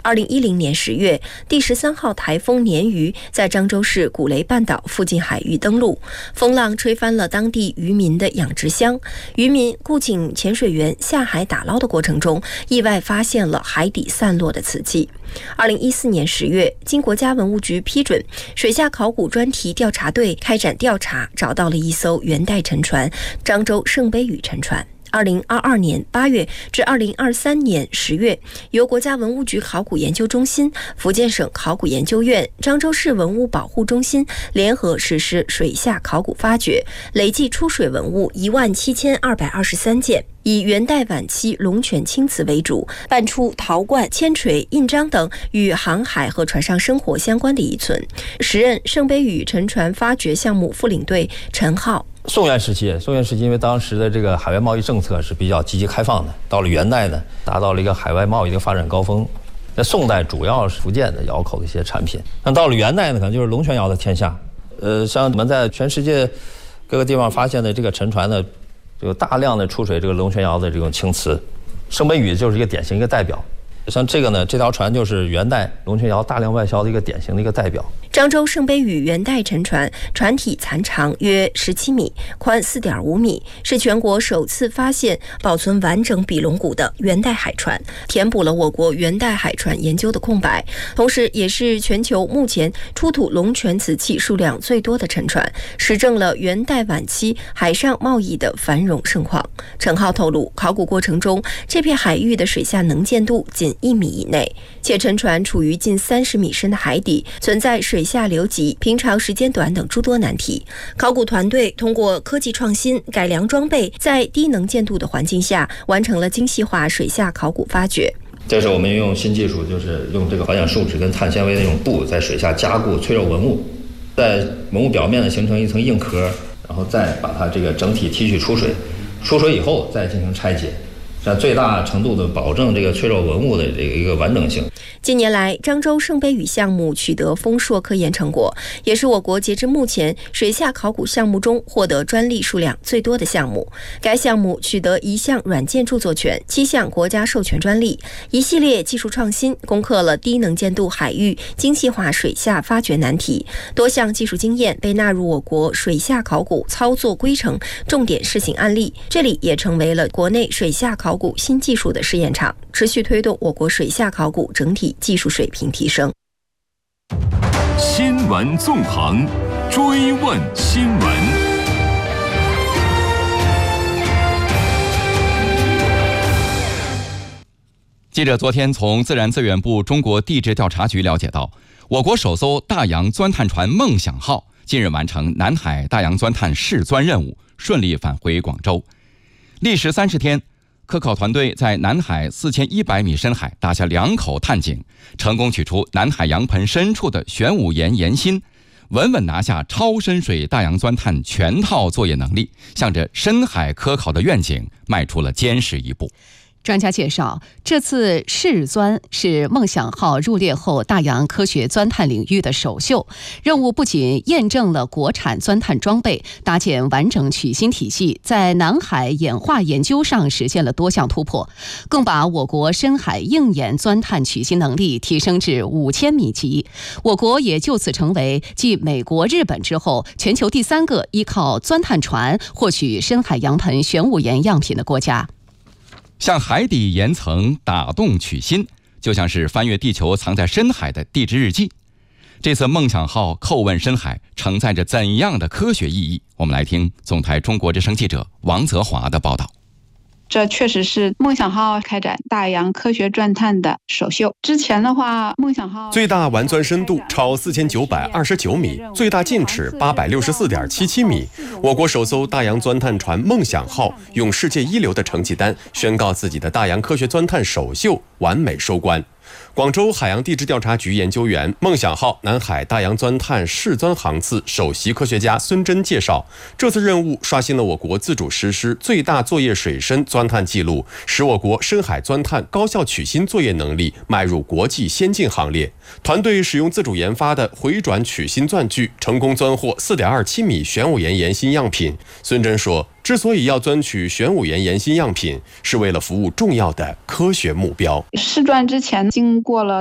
2010年10月，第13号台风鲶鱼在漳州市古雷半岛附近海域登陆，风浪吹翻了当地渔民的养殖箱。渔民雇请潜水员下海打捞的过程中，意外发现了海底散落的瓷器。2014年10月，经国家文物局批准，水下考古专题调查队开展调查，找到了一艘元代沉船——漳州圣杯屿沉船。2022年8月至2023年10月，由国家文物局考古研究中心、福建省考古研究院、漳州市文物保护中心联合实施水下考古发掘，累计出水文物17223件。以元代晚期龙泉青瓷为主，搬出陶罐、铅锤、印章等与航海和船上生活相关的遗存。时任圣杯屿沉船发掘项目副领队陈浩。 宋元时期，因为当时的这个海外贸易政策是比较积极开放的，到了元代呢，达到了一个海外贸易的发展高峰。在宋代主要是福建的窑口的一些产品，那到了元代呢，可能就是龙泉窑的天下。像我们在全世界各个地方发现的这个沉船呢，有大量的出水这个龙泉窑的这种青瓷，圣杯屿就是一个典型一个代表。像这个呢，这条船就是元代龙泉窑大量外销的一个典型的一个代表。 漳州圣杯屿元代沉船，船体残长约17米，宽4.5米，是全国首次发现保存完整比龙骨的元代海船，填补了我国元代海船研究的空白，同时也是全球目前出土龙泉瓷器数量最多的沉船，实证了元代晚期海上贸易的繁荣盛况。陈浩透露，考古过程中，这片海域的水下能见度仅1米以内，且沉船处于近30米深的海底，存在水下流急、平常时间短等诸多难题。考古团队通过科技创新、改良装备，在低能见度的环境下，完成了精细化水下考古发掘。 这是我们用新技术，就是用这个保险树脂跟碳纤维的那种布，在水下加固脆弱文物，在文物表面呢形成一层硬壳，然后再把它这个整体提取出水，出水以后再进行拆解，在最大程度的保证这个脆弱文物的这个一个完整性。 近年来，漳州圣杯屿项目取得丰硕科研成果，也是我国截至目前水下考古项目中获得专利数量最多的项目。该项目取得1项软件著作权、7项国家授权专利，一系列技术创新攻克了低能见度海域精细化水下发掘难题，多项技术经验被纳入我国水下考古操作规程重点试行案例，这里也成为了国内水下考古新技术的试验场，持续推动我国水下考古整体技术水平提升。 新闻纵横，追问新闻。 记者昨天从自然资源部中国地质调查局了解到，我国首艘大洋钻探船梦想号近日完成南海大洋钻探试钻任务，顺利返回广州。历时30天，科考团队在南海4100米深海打下2口探井，成功取出南海洋盆深处的玄武岩岩心，稳稳拿下超深水大洋钻探全套作业能力，向着深海科考的愿景迈出了坚实一步。 专家介绍，这次试钻是梦想号入列后大洋科学钻探领域的首秀。任务不仅验证了国产钻探装备，搭建完整取芯体系，在南海演化研究上实现了多项突破，更把我国深海硬眼钻探取芯能力提升至5000米级。我国也就此成为继美国、日本之后，全球第3个依靠钻探船获取深海洋盆玄武岩样品的国家。 向海底岩层打洞取芯，就像是翻阅地球藏在深海的地质日记。这次梦想号叩问深海，承载着怎样的科学意义？我们来听总台中国之声记者王泽华的报道。 这确实是梦想号开展大洋科学钻探的首秀。之前的话，梦想号最大完钻深度超4929米，最大进尺864.77米。我国首艘大洋钻探船梦想号用世界一流的成绩单宣告自己的大洋科学钻探首秀完美收官。广州海洋地质调查局研究员、梦想号南海大洋钻探试钻航次首席科学家孙真介绍，这次任务刷新了我国自主实施最大作业水深钻探记录，使我国深海钻探高效取芯作业能力迈入国际先进行列。团队使用自主研发的回转取芯钻具，成功钻获4.27米玄武岩岩心样品。孙真说，之所以要钻取玄武岩岩心样品，是为了服务重要的科学目标。 试钻之前经过了